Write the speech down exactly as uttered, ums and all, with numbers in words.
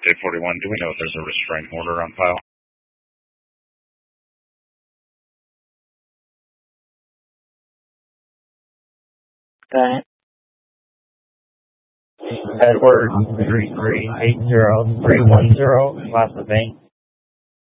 eight forty-one, do we know if there's a restraining order on file? That Edward three three eight zero three one zero, class of bank.